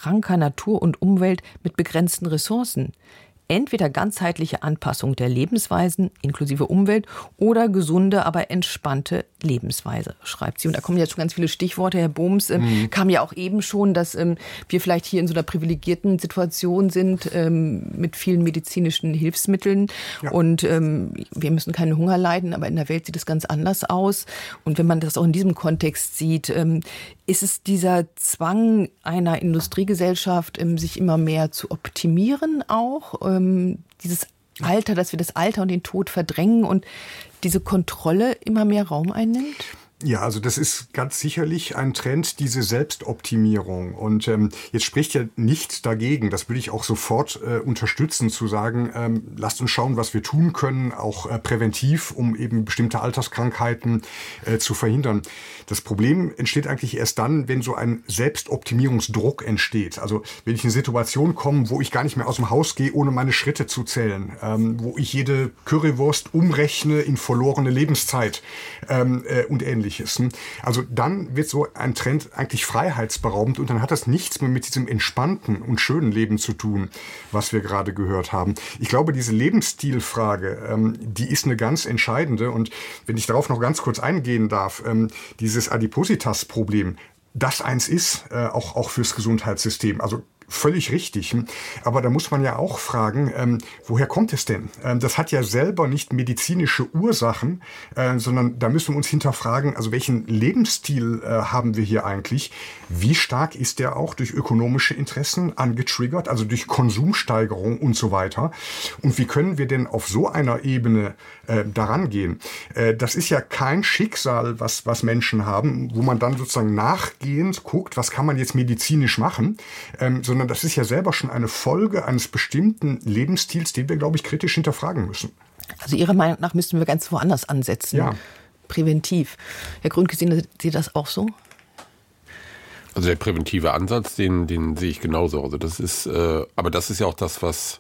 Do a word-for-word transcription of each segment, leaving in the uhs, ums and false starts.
kranker Natur und Umwelt mit begrenzten Ressourcen. Entweder ganzheitliche Anpassung der Lebensweisen inklusive Umwelt oder gesunde, aber entspannte Lebensweise, schreibt sie. Und da kommen jetzt schon ganz viele Stichworte. Herr Bohms, ähm, mhm. kam ja auch eben schon, dass ähm, wir vielleicht hier in so einer privilegierten Situation sind ähm, mit vielen medizinischen Hilfsmitteln. Ja. Und ähm, wir müssen keinen Hunger leiden, aber in der Welt sieht es ganz anders aus. Und wenn man das auch in diesem Kontext sieht, ähm, ist es dieser Zwang einer Industriegesellschaft, ähm, sich immer mehr zu optimieren auch? Ähm, dieses Alter, dass wir das Alter und den Tod verdrängen und diese Kontrolle immer mehr Raum einnimmt? Ja, also das ist ganz sicherlich ein Trend, diese Selbstoptimierung. Und ähm, jetzt spricht ja nichts dagegen, das würde ich auch sofort äh, unterstützen, zu sagen, ähm, lasst uns schauen, was wir tun können, auch äh, präventiv, um eben bestimmte Alterskrankheiten äh, zu verhindern. Das Problem entsteht eigentlich erst dann, wenn so ein Selbstoptimierungsdruck entsteht. Also wenn ich in eine Situation komme, wo ich gar nicht mehr aus dem Haus gehe, ohne meine Schritte zu zählen, ähm, wo ich jede Currywurst umrechne in verlorene Lebenszeit ähm, äh, und ähnliches. Also dann wird so ein Trend eigentlich freiheitsberaubend und dann hat das nichts mehr mit diesem entspannten und schönen Leben zu tun, was wir gerade gehört haben. Ich glaube, diese Lebensstilfrage, ähm, die ist eine ganz entscheidende und wenn ich darauf noch ganz kurz eingehen darf, ähm, dieses Adipositas-Problem, das eins ist, äh, auch, auch fürs Gesundheitssystem. Also völlig richtig. Aber da muss man ja auch fragen, ähm, woher kommt es denn? Ähm, das hat ja selber nicht medizinische Ursachen, äh, sondern da müssen wir uns hinterfragen, also welchen Lebensstil äh, haben wir hier eigentlich? Wie stark ist der auch durch ökonomische Interessen angetriggert, also durch Konsumsteigerung und so weiter? Und wie können wir denn auf so einer Ebene äh, daran gehen? Äh, das ist ja kein Schicksal, was, was Menschen haben, wo man dann sozusagen nachgehend guckt, was kann man jetzt medizinisch machen, ähm, sondern das ist ja selber schon eine Folge eines bestimmten Lebensstils, den wir, glaube ich, kritisch hinterfragen müssen. Also Ihrer Meinung nach müssten wir ganz woanders ansetzen, ja. Präventiv. Herr Gründke, sehen Sie das auch so? Also der präventive Ansatz, den, den sehe ich genauso. Also das ist, äh, aber das ist ja auch das, was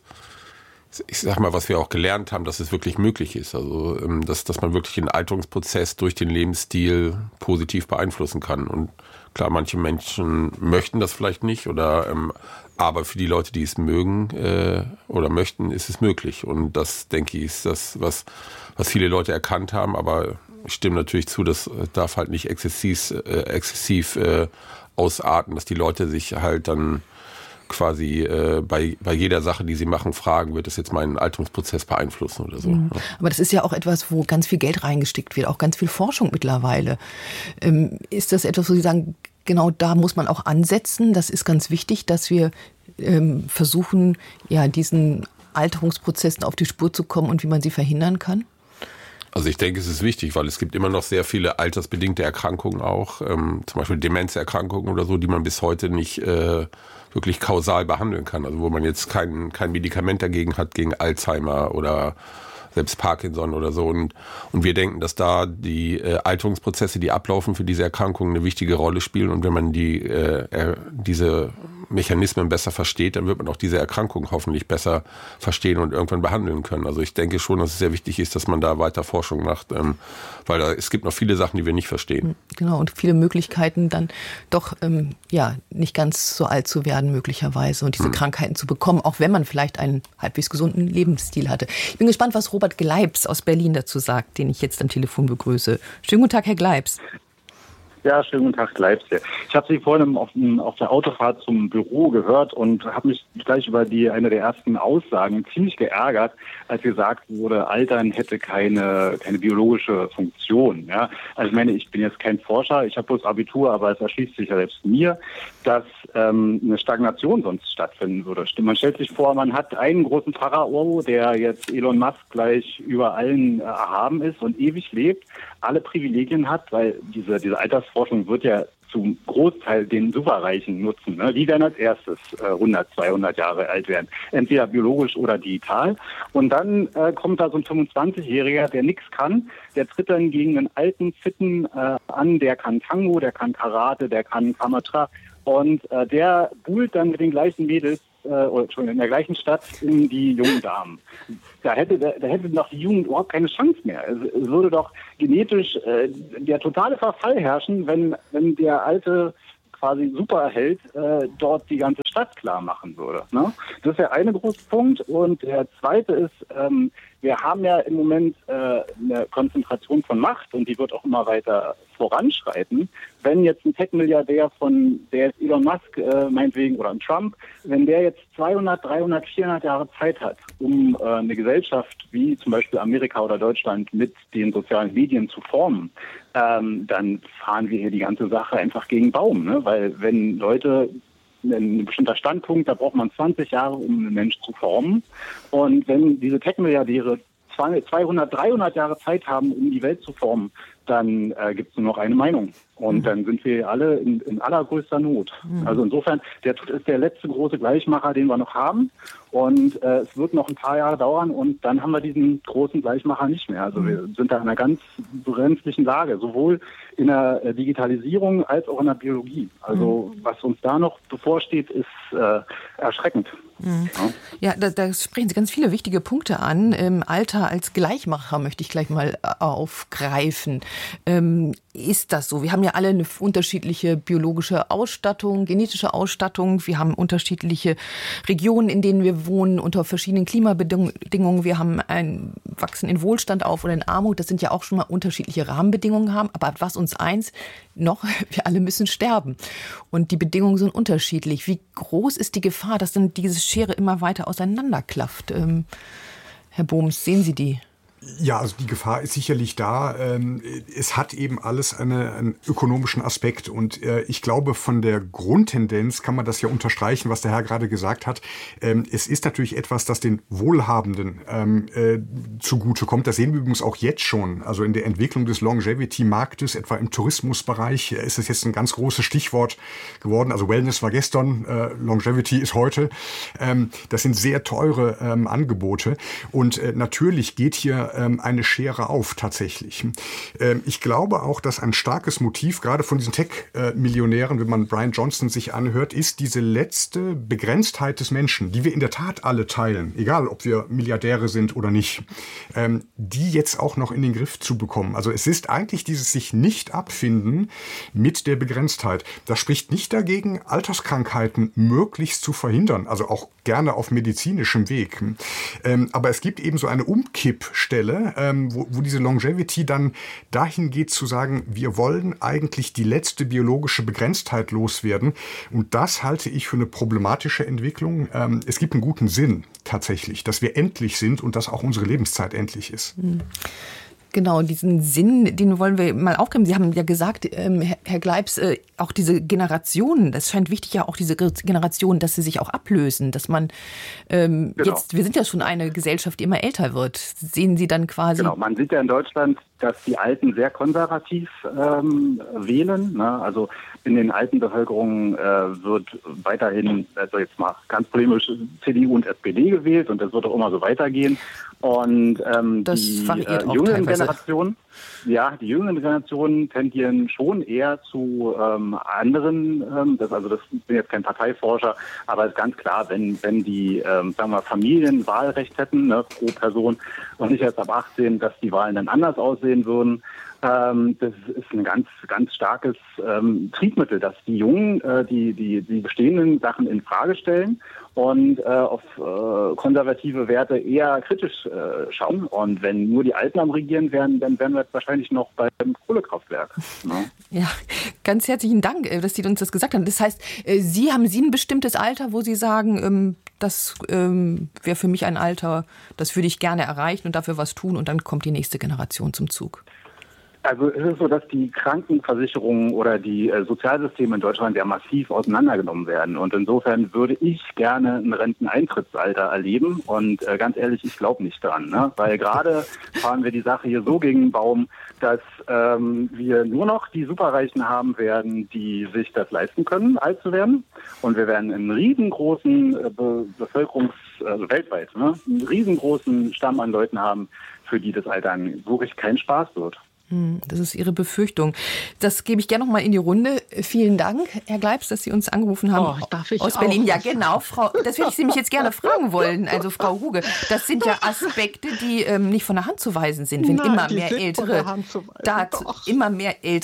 ich sag mal, was wir auch gelernt haben, dass es wirklich möglich ist. Also ähm, dass, dass man wirklich den Alterungsprozess durch den Lebensstil positiv beeinflussen kann. Und klar, manche Menschen möchten das vielleicht nicht, oder ähm, aber für die Leute, die es mögen äh, oder möchten, ist es möglich. Und das, denke ich, ist das, was, was viele Leute erkannt haben. Aber ich stimme natürlich zu, das darf halt nicht exzessiv, äh, exzessiv äh, ausarten, dass die Leute sich halt dann quasi äh, bei, bei jeder Sache, die sie machen, fragen, wird das jetzt meinen Alterungsprozess beeinflussen oder so. Mhm. Aber das ist ja auch etwas, wo ganz viel Geld reingesteckt wird, auch ganz viel Forschung mittlerweile. Ähm, ist das etwas, wo Sie sagen, genau da muss man auch ansetzen? Das ist ganz wichtig, dass wir ähm, versuchen, ja, diesen Alterungsprozessen auf die Spur zu kommen und wie man sie verhindern kann? Also ich denke, es ist wichtig, weil es gibt immer noch sehr viele altersbedingte Erkrankungen auch, ähm, zum Beispiel Demenzerkrankungen oder so, die man bis heute nicht äh, wirklich kausal behandeln kann. Also wo man jetzt kein, kein Medikament dagegen hat, gegen Alzheimer oder selbst Parkinson oder so. Und, und wir denken, dass da die äh, Alterungsprozesse, die ablaufen für diese Erkrankungen, eine wichtige Rolle spielen. Und wenn man die äh, äh, diese Mechanismen besser versteht, dann wird man auch diese Erkrankung hoffentlich besser verstehen und irgendwann behandeln können. Also ich denke schon, dass es sehr wichtig ist, dass man da weiter Forschung macht, ähm, weil da, es gibt noch viele Sachen, die wir nicht verstehen. Genau, und viele Möglichkeiten dann doch ähm, ja nicht ganz so alt zu werden möglicherweise und diese hm. Krankheiten zu bekommen, auch wenn man vielleicht einen halbwegs gesunden Lebensstil hatte. Ich bin gespannt, was Robert Gleibs aus Berlin dazu sagt, den ich jetzt am Telefon begrüße. Schönen guten Tag, Herr Gleibs. Ja, schönen guten Tag, Gleibs hier. Ich habe Sie vorhin auf, auf der Autofahrt zum Büro gehört und habe mich gleich über die eine der ersten Aussagen ziemlich geärgert, als gesagt wurde, Altern hätte keine keine biologische Funktion. Ja, also ich meine, ich bin jetzt kein Forscher, ich habe bloß Abitur, aber es erschließt sich ja selbst mir, dass ähm, eine Stagnation sonst stattfinden würde. Man stellt sich vor, man hat einen großen Pharao, der jetzt Elon Musk gleich über allen äh, erhaben ist und ewig lebt, alle Privilegien hat, weil diese diese Altersforschung wird ja zum Großteil den Superreichen nutzen. Ne? Die werden als erstes äh, hundert, zweihundert Jahre alt werden, entweder biologisch oder digital. Und dann äh, kommt da so ein fünfundzwanzigjähriger, der nichts kann, der tritt dann gegen einen alten, fitten äh, an, der kann Tango, der kann Karate, der kann Kamatra. Und äh, der buhlt dann mit den gleichen Mädels, äh, oder Entschuldigung, in der gleichen Stadt in die jungen Damen. Da hätte, da, da hätte doch die Jugend überhaupt keine Chance mehr. Es, es würde doch genetisch äh, der totale Verfall herrschen, wenn, wenn der alte quasi Superheld äh, dort die ganze Stadt klar machen würde. Ne? Das ist der eine große Punkt. Und der zweite ist, ähm, wir haben ja im Moment äh, eine Konzentration von Macht und die wird auch immer weiter voranschreiten. Wenn jetzt ein Tech-Milliardär von, der ist Elon Musk äh, meinetwegen oder ein Trump, wenn der jetzt zweihundert, dreihundert, vierhundert Jahre Zeit hat, um äh, eine Gesellschaft wie zum Beispiel Amerika oder Deutschland mit den sozialen Medien zu formen, ähm, dann fahren wir hier die ganze Sache einfach gegen Baum. Ne? Weil wenn Leute ein bestimmter Standpunkt, da braucht man zwanzig Jahre, um einen Mensch zu formen. Und wenn diese Tech-Milliardäre zweihundert, dreihundert Jahre Zeit haben, um die Welt zu formen, dann äh, gibt es nur noch eine Meinung. Und mhm. dann sind wir alle in, in allergrößter Not. Mhm. Also insofern, der Tod ist der letzte große Gleichmacher, den wir noch haben. Und äh, es wird noch ein paar Jahre dauern und dann haben wir diesen großen Gleichmacher nicht mehr. Also mhm. wir sind da in einer ganz brenzlichen Lage, sowohl in der äh, Digitalisierung als auch in der Biologie. Also mhm. was uns da noch bevorsteht, ist äh, erschreckend. Mhm. Ja, ja da, da sprechen Sie ganz viele wichtige Punkte an. Ähm, Alter als Gleichmacher möchte ich gleich mal aufgreifen. Ähm, ist das so? Wir haben ja alle eine unterschiedliche biologische Ausstattung, genetische Ausstattung. Wir haben unterschiedliche Regionen, in denen wir wohnen, unter verschiedenen Klimabedingungen. Wir haben ein Wachsen in Wohlstand auf oder in Armut. Das sind ja auch schon mal unterschiedliche Rahmenbedingungen haben. Aber was uns eins noch, wir alle müssen sterben. Und die Bedingungen sind unterschiedlich. Wie groß ist die Gefahr, dass dann diese Schere immer weiter auseinanderklafft? Ähm, Herr Bohms, sehen Sie die? Ja, also die Gefahr ist sicherlich da. Es hat eben alles eine, einen ökonomischen Aspekt. Und ich glaube, von der Grundtendenz kann man das ja unterstreichen, was der Herr gerade gesagt hat. Es ist natürlich etwas, das den Wohlhabenden zugutekommt. Das sehen wir übrigens auch jetzt schon. Also in der Entwicklung des Longevity-Marktes, etwa im Tourismusbereich, ist es jetzt ein ganz großes Stichwort geworden. Also Wellness war gestern, Longevity ist heute. Das sind sehr teure Angebote. Und natürlich geht hier eine Schere auf, tatsächlich. Ich glaube auch, dass ein starkes Motiv, gerade von diesen Tech-Millionären, wenn man Brian Johnson sich anhört, ist diese letzte Begrenztheit des Menschen, die wir in der Tat alle teilen, egal ob wir Milliardäre sind oder nicht, die jetzt auch noch in den Griff zu bekommen. Also es ist eigentlich dieses sich nicht abfinden mit der Begrenztheit. Das spricht nicht dagegen, Alterskrankheiten möglichst zu verhindern, also auch gerne auf medizinischem Weg. Aber es gibt eben so eine Umkippstelle, Ähm, wo, wo diese Longevity dann dahin geht zu sagen, wir wollen eigentlich die letzte biologische Begrenztheit loswerden. Und das halte ich für eine problematische Entwicklung. Ähm, es gibt einen guten Sinn tatsächlich, dass wir endlich sind und dass auch unsere Lebenszeit endlich ist. Mhm. Genau, diesen Sinn, den wollen wir mal aufgreifen. Sie haben ja gesagt, ähm, Herr Gleibs, äh, auch diese Generationen, das scheint wichtig ja auch diese Generationen, dass sie sich auch ablösen, dass man ähm, genau. jetzt, wir sind ja schon eine Gesellschaft, die immer älter wird. Sehen Sie dann quasi... Genau, man sieht ja in Deutschland, dass die Alten sehr konservativ ähm, wählen. Ne? Also in den alten Bevölkerungen äh, wird weiterhin, also jetzt mal ganz polemisch, C D U und S P D gewählt und das wird auch immer so weitergehen. Und ähm, das die äh, jüngeren Generationen, ja, die jüngeren Generationen tendieren schon eher zu ähm, anderen. Ähm, das, also das ich bin jetzt kein Parteiforscher, aber es ist ganz klar, wenn wenn die ähm, sagen wir Familien Wahlrecht hätten, ne, pro Person und nicht erst ab achtzehn, dass die Wahlen dann anders aussehen würden. Ähm, das ist ein ganz ganz starkes ähm, Triebmittel, dass die Jungen äh, die die die bestehenden Sachen in Frage stellen und äh, auf äh, konservative Werte eher kritisch äh, schauen. Und wenn nur die Alten am Regieren wären, dann wären wir jetzt wahrscheinlich noch beim Kohlekraftwerk. Ne? Ja, ganz herzlichen Dank, dass Sie uns das gesagt haben. Das heißt, Sie haben Sie ein bestimmtes Alter, wo Sie sagen, das wäre für mich ein Alter, das würde ich gerne erreichen und dafür was tun und dann kommt die nächste Generation zum Zug. Also es ist so, dass die Krankenversicherungen oder die äh, Sozialsysteme in Deutschland ja massiv auseinandergenommen werden. Und insofern würde ich gerne ein Renteneintrittsalter erleben. Und äh, ganz ehrlich, ich glaube nicht dran. Ne? Weil gerade fahren wir die Sache hier so gegen den Baum, dass ähm, wir nur noch die Superreichen haben werden, die sich das leisten können, alt zu werden. Und wir werden einen riesengroßen äh, Be- Bevölkerungs-, also weltweit, ne? einen riesengroßen Stamm an Leuten haben, für die das Altern wirklich kein Spaß wird. Das ist Ihre Befürchtung. Das gebe ich gerne noch mal in die Runde. Vielen Dank, Herr Gleibs, dass Sie uns angerufen haben. Oh, darf ich aus Berlin. Ja, genau. Frau, das würde ich Sie nämlich jetzt gerne fragen wollen. Also Frau Ruge, das sind ja Aspekte, die ähm, nicht von der Hand zu weisen sind. Wenn Nein, immer mehr ältere, da immer mehr ältere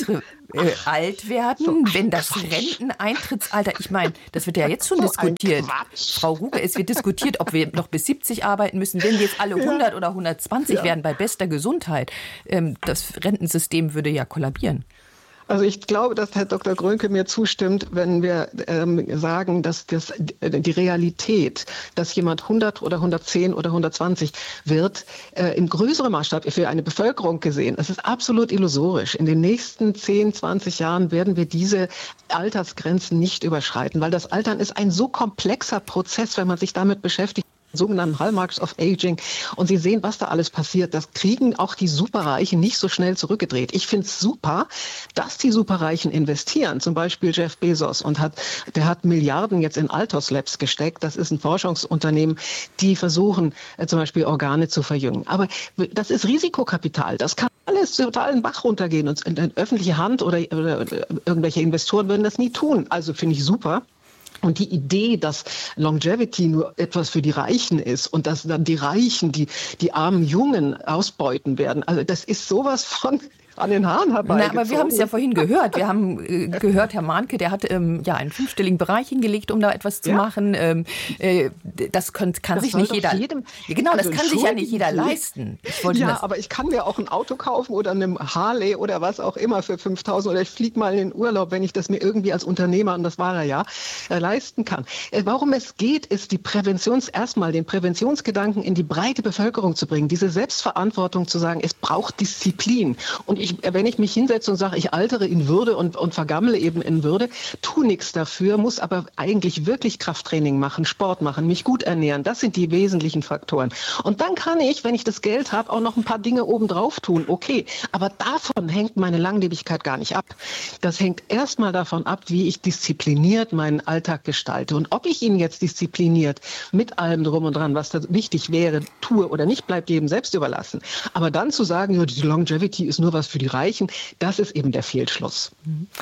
äh, alt werden, so wenn das Renteneintrittsalter, ich meine, das wird ja jetzt schon so diskutiert. Frau Ruge, es wird diskutiert, ob wir noch bis siebzig arbeiten müssen, wenn wir jetzt alle hundert oder hundertzwanzig ja. werden bei bester Gesundheit. Ähm, das Rentensystem würde ja kollabieren. Also ich glaube, dass Herr Doktor Grönke mir zustimmt, wenn wir ähm, sagen, dass das, die Realität, dass jemand hundert oder hundertzehn oder hundertzwanzig wird, äh, im größeren Maßstab für eine Bevölkerung gesehen, das ist absolut illusorisch. In den nächsten zehn, zwanzig Jahren werden wir diese Altersgrenzen nicht überschreiten, weil das Altern ist ein so komplexer Prozess, wenn man sich damit beschäftigt. Sogenannten Hallmarks of Aging. Und Sie sehen, was da alles passiert. Das kriegen auch die Superreichen nicht so schnell zurückgedreht. Ich finde es super, dass die Superreichen investieren. Zum Beispiel Jeff Bezos und hat, der hat Milliarden jetzt in Altos Labs gesteckt. Das ist ein Forschungsunternehmen, die versuchen, äh, zum Beispiel Organe zu verjüngen. Aber das ist Risikokapital. Das kann alles total in den Bach runtergehen. Und in, in öffentliche Hand oder, oder, oder irgendwelche Investoren würden das nie tun. Also finde ich super. Und die Idee, dass Longevity nur etwas für die Reichen ist und dass dann die Reichen die, die armen Jungen ausbeuten werden, also das ist sowas von an den Haaren herbeigezogen. Na, aber wir haben es ja vorhin gehört. Wir haben äh, gehört, Herr Mahnke, der hat ähm, ja einen fünfstelligen Bereich hingelegt, um da etwas zu ja. machen. Ähm, äh, das kann, kann das sich nicht jeder. Jedem, genau, das also kann sich ja nicht jeder leisten. Ich ja, das aber ich kann mir auch ein Auto kaufen oder eine Harley oder was auch immer für fünftausend oder ich fliege mal in den Urlaub, wenn ich das mir irgendwie als Unternehmer, und das war er ja, äh, leisten kann. Äh, warum es geht, ist die Präventions erstmal den Präventionsgedanken in die breite Bevölkerung zu bringen, diese Selbstverantwortung zu sagen, es braucht Disziplin. Und ich Ich, wenn ich mich hinsetze und sage, ich altere in Würde und, und vergammle eben in Würde, tu nichts dafür, muss aber eigentlich wirklich Krafttraining machen, Sport machen, mich gut ernähren. Das sind die wesentlichen Faktoren. Und dann kann ich, wenn ich das Geld habe, auch noch ein paar Dinge obendrauf tun. Okay, aber davon hängt meine Langlebigkeit gar nicht ab. Das hängt erstmal davon ab, wie ich diszipliniert meinen Alltag gestalte. Und ob ich ihn jetzt diszipliniert mit allem drum und dran, was da wichtig wäre, tue oder nicht, bleibt jedem selbst überlassen. Aber dann zu sagen, ja, die Longevity ist nur was für die Reichen, das ist eben der Fehlschluss.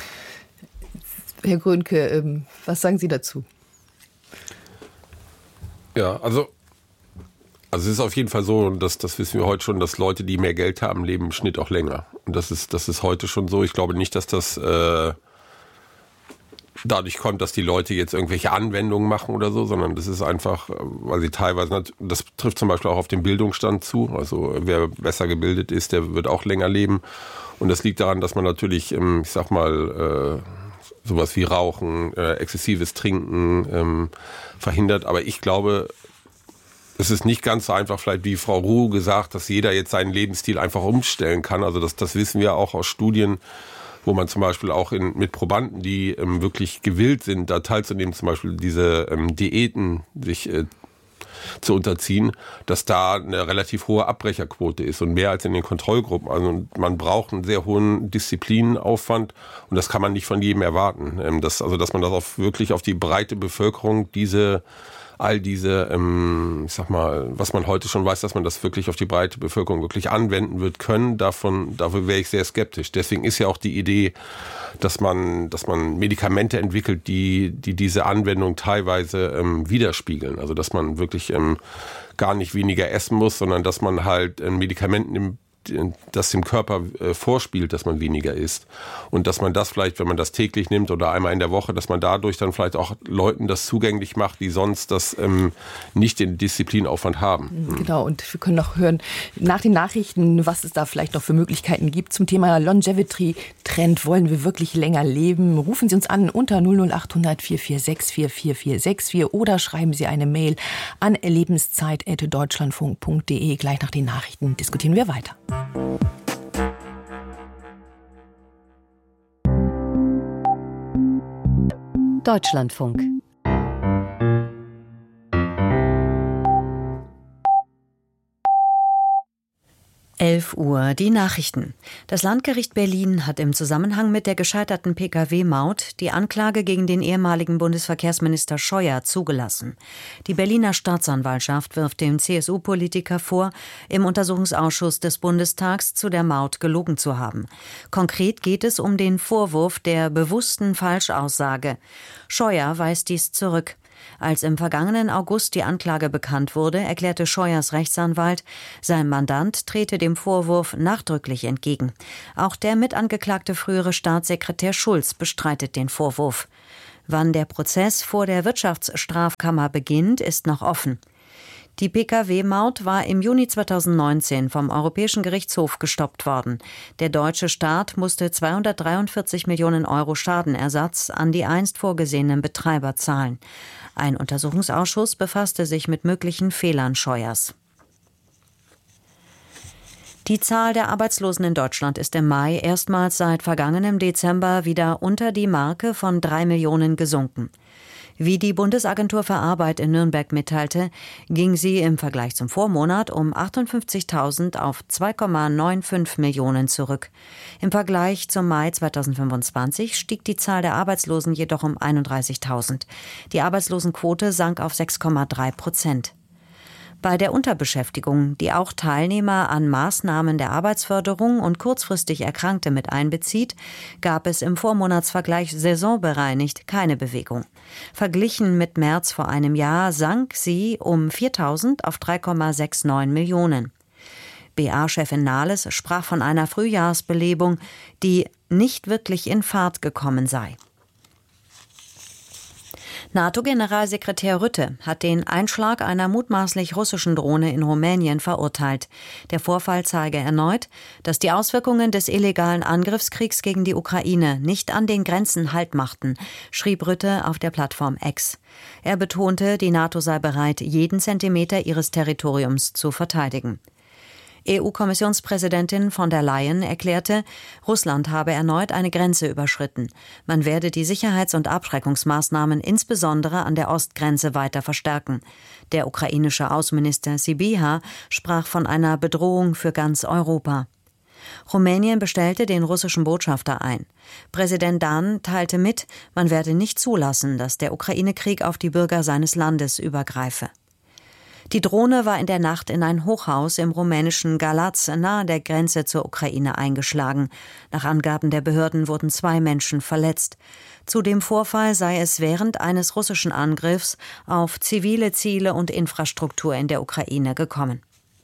Herr Grönke, was sagen Sie dazu? Ja, also, also es ist auf jeden Fall so, dass, das wissen wir heute schon, dass Leute, die mehr Geld haben, leben im Schnitt auch länger. Und das ist, das ist heute schon so. Ich glaube nicht, dass das äh, dadurch kommt, dass die Leute jetzt irgendwelche Anwendungen machen oder so, sondern das ist einfach, weil sie teilweise, das trifft zum Beispiel auch auf den Bildungsstand zu, also wer besser gebildet ist, der wird auch länger leben und das liegt daran, dass man natürlich, ich sag mal, sowas wie Rauchen, exzessives Trinken verhindert, aber ich glaube, es ist nicht ganz so einfach, vielleicht wie Frau Ruh gesagt, dass jeder jetzt seinen Lebensstil einfach umstellen kann, also das, das wissen wir auch aus Studien, wo man zum Beispiel auch in, mit Probanden, die ähm, wirklich gewillt sind, da teilzunehmen, zum Beispiel diese ähm, Diäten sich äh, zu unterziehen, dass da eine relativ hohe Abbrecherquote ist und mehr als in den Kontrollgruppen. Also man braucht einen sehr hohen Disziplinaufwand und das kann man nicht von jedem erwarten. Ähm, das, also dass man das auf, wirklich auf die breite Bevölkerung diese all diese, ähm, ich sag mal, was man heute schon weiß, dass man das wirklich auf die breite Bevölkerung wirklich anwenden wird können, davon, dafür wäre ich sehr skeptisch. Deswegen ist ja auch die Idee, dass man, dass man Medikamente entwickelt, die, die diese Anwendung teilweise ähm, widerspiegeln. Also, dass man wirklich ähm, gar nicht weniger essen muss, sondern dass man halt äh, Medikamenten im das dem Körper äh, vorspielt, dass man weniger isst. Und dass man das vielleicht, wenn man das täglich nimmt oder einmal in der Woche, dass man dadurch dann vielleicht auch Leuten das zugänglich macht, die sonst das ähm, nicht den Disziplinaufwand haben. Genau, und wir können noch hören nach den Nachrichten, was es da vielleicht noch für Möglichkeiten gibt. Zum Thema Longevity-Trend, wollen wir wirklich länger leben? Rufen Sie uns an unter null null acht hundert vier vier sechs vier vier vier sechs vier oder schreiben Sie eine Mail an lebenszeit at deutschlandfunk punkt de. Gleich nach den Nachrichten diskutieren wir weiter. Deutschlandfunk. elf Uhr, die Nachrichten. Das Landgericht Berlin hat im Zusammenhang mit der gescheiterten P K W-Maut die Anklage gegen den ehemaligen Bundesverkehrsminister Scheuer zugelassen. Die Berliner Staatsanwaltschaft wirft dem C S U-Politiker vor, im Untersuchungsausschuss des Bundestags zu der Maut gelogen zu haben. Konkret geht es um den Vorwurf der bewussten Falschaussage. Scheuer weist dies zurück. Als im vergangenen August die Anklage bekannt wurde, erklärte Scheuers Rechtsanwalt, sein Mandant trete dem Vorwurf nachdrücklich entgegen. Auch der mitangeklagte frühere Staatssekretär Schulz bestreitet den Vorwurf. Wann der Prozess vor der Wirtschaftsstrafkammer beginnt, ist noch offen. Die P K W-Maut war im Juni zweitausendneunzehn vom Europäischen Gerichtshof gestoppt worden. Der deutsche Staat musste zweihundertdreiundvierzig Millionen Euro Schadenersatz an die einst vorgesehenen Betreiber zahlen. Ein Untersuchungsausschuss befasste sich mit möglichen Fehlern Scheuers. Die Zahl der Arbeitslosen in Deutschland ist im Mai erstmals seit vergangenem Dezember wieder unter die Marke von drei Millionen gesunken. Wie die Bundesagentur für Arbeit in Nürnberg mitteilte, ging sie im Vergleich zum Vormonat um achtundfünfzigtausend auf zwei Komma fünfundneunzig Millionen zurück. Im Vergleich zum Mai zweitausendfünfundzwanzig stieg die Zahl der Arbeitslosen jedoch um einunddreißigtausend. Die Arbeitslosenquote sank auf sechs Komma drei Prozent. Bei der Unterbeschäftigung, die auch Teilnehmer an Maßnahmen der Arbeitsförderung und kurzfristig Erkrankte mit einbezieht, gab es im Vormonatsvergleich saisonbereinigt keine Bewegung. Verglichen mit März vor einem Jahr sank sie um viertausend auf drei Komma neunundsechzig Millionen. B A-Chefin Nahles sprach von einer Frühjahrsbelebung, die nicht wirklich in Fahrt gekommen sei. NATO-Generalsekretär Rutte hat den Einschlag einer mutmaßlich russischen Drohne in Rumänien verurteilt. Der Vorfall zeige erneut, dass die Auswirkungen des illegalen Angriffskriegs gegen die Ukraine nicht an den Grenzen Halt machten, schrieb Rutte auf der Plattform X. Er betonte, die NATO sei bereit, jeden Zentimeter ihres Territoriums zu verteidigen. E U-Kommissionspräsidentin von der Leyen erklärte, Russland habe erneut eine Grenze überschritten. Man werde die Sicherheits- und Abschreckungsmaßnahmen insbesondere an der Ostgrenze weiter verstärken. Der ukrainische Außenminister Sybiha sprach von einer Bedrohung für ganz Europa. Rumänien bestellte den russischen Botschafter ein. Präsident Dan teilte mit, man werde nicht zulassen, dass der Ukraine-Krieg auf die Bürger seines Landes übergreife. Die Drohne war in der Nacht in ein Hochhaus im rumänischen Galați nahe der Grenze zur Ukraine eingeschlagen. Nach Angaben der Behörden wurden zwei Menschen verletzt. Zu dem Vorfall sei es während eines russischen Angriffs auf zivile Ziele und Infrastruktur in der Ukraine gekommen.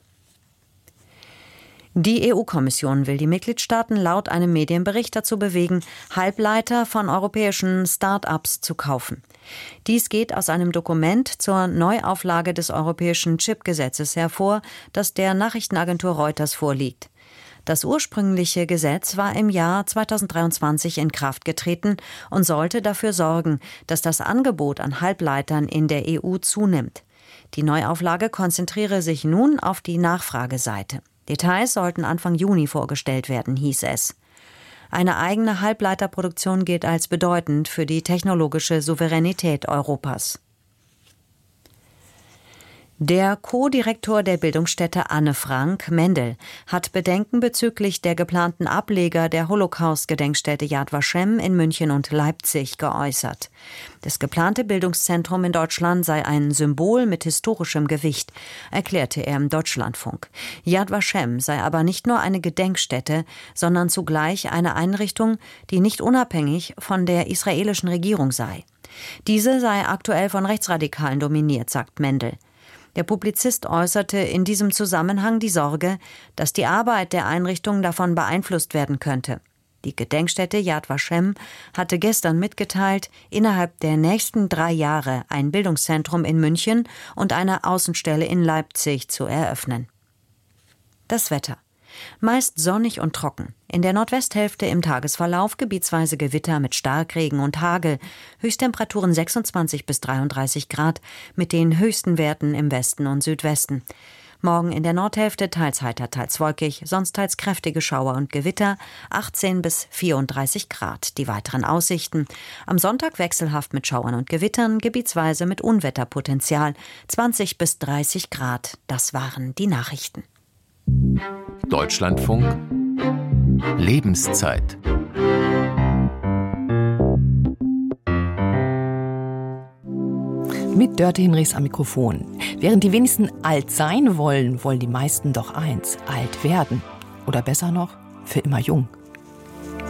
Die E U-Kommission will die Mitgliedstaaten laut einem Medienbericht dazu bewegen, Halbleiter von europäischen Start-ups zu kaufen. Dies geht aus einem Dokument zur Neuauflage des europäischen Chip-Gesetzes hervor, das der Nachrichtenagentur Reuters vorliegt. Das ursprüngliche Gesetz war im Jahr zweitausenddreiundzwanzig in Kraft getreten und sollte dafür sorgen, dass das Angebot an Halbleitern in der E U zunimmt. Die Neuauflage konzentriere sich nun auf die Nachfrageseite. Details sollten Anfang Juni vorgestellt werden, hieß es. Eine eigene Halbleiterproduktion gilt als bedeutend für die technologische Souveränität Europas. Der Co-Direktor der Bildungsstätte Anne Frank, Mendel, hat Bedenken bezüglich der geplanten Ableger der Holocaust-Gedenkstätte Yad Vashem in München und Leipzig geäußert. Das geplante Bildungszentrum in Deutschland sei ein Symbol mit historischem Gewicht, erklärte er im Deutschlandfunk. Yad Vashem sei aber nicht nur eine Gedenkstätte, sondern zugleich eine Einrichtung, die nicht unabhängig von der israelischen Regierung sei. Diese sei aktuell von Rechtsradikalen dominiert, sagt Mendel. Der Publizist äußerte in diesem Zusammenhang die Sorge, dass die Arbeit der Einrichtung davon beeinflusst werden könnte. Die Gedenkstätte Yad Vashem hatte gestern mitgeteilt, innerhalb der nächsten drei Jahre ein Bildungszentrum in München und eine Außenstelle in Leipzig zu eröffnen. Das Wetter. Meist sonnig und trocken. In der Nordwesthälfte im Tagesverlauf gebietsweise Gewitter mit Starkregen und Hagel. Höchsttemperaturen sechsundzwanzig bis dreiunddreißig Grad mit den höchsten Werten im Westen und Südwesten. Morgen in der Nordhälfte teils heiter, teils wolkig, sonst teils kräftige Schauer und Gewitter, achtzehn bis vierunddreißig Grad. Die weiteren Aussichten. Am Sonntag wechselhaft mit Schauern und Gewittern, gebietsweise mit Unwetterpotenzial, zwanzig bis dreißig Grad. Das waren die Nachrichten. Deutschlandfunk Lebenszeit. Mit Dörte Hinrichs am Mikrofon. Während die wenigsten alt sein wollen, wollen die meisten doch eins: alt werden. Oder besser noch, für immer jung.